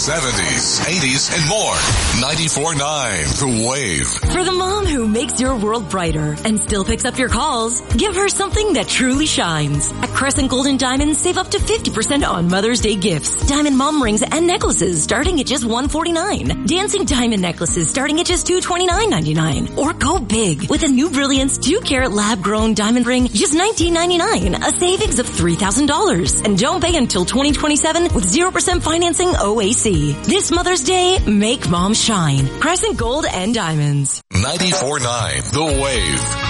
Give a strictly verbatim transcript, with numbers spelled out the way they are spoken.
seventies, eighties, and more. ninety-four point nine The Wave. For the mom who makes your world brighter and still picks up your calls, give her something that truly shines. At Crescent Gold and Diamonds, save up to fifty percent on Mother's Day gifts. Diamond mom rings and necklaces starting at just one hundred forty-nine dollars. Dancing diamond necklaces starting at just two hundred twenty-nine ninety-nine. Or go big with a new Brilliance two carat lab grown diamond ring, just nineteen ninety-nine, a savings of three thousand dollars. And don't pay until twenty twenty-seven with zero percent financing O A C. This Mother's Day, make mom shine. Crescent Gold and Diamonds. ninety-four point nine The Wave.